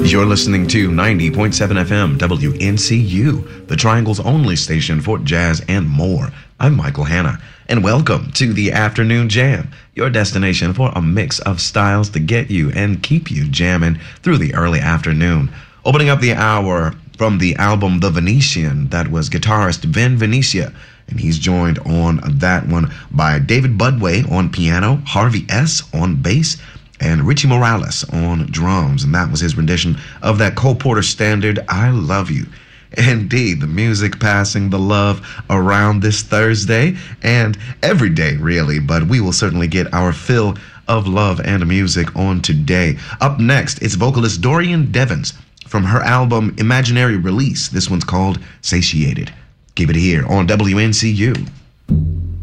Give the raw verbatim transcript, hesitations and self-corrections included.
You're listening to ninety point seven F M W N C U, the Triangle's only station for jazz and more. I'm Michael Hanna, and welcome to the Afternoon Jam, your destination for a mix of styles to get you and keep you jamming through the early afternoon. Opening up the hour from the album The Venetian, that was guitarist Vin Venetia, and he's joined on that one by David Budway on piano, Harvey S. on bass, and Richie Morales on drums, and that was his rendition of that Cole Porter standard, I Love You. Indeed, the music passing the love around this Thursday, and every day, really, but we will certainly get our fill of love and music on today. Up next, it's vocalist Dorian Devens from her album Imaginary Release. This one's called Satiated. Keep it here on W N C U.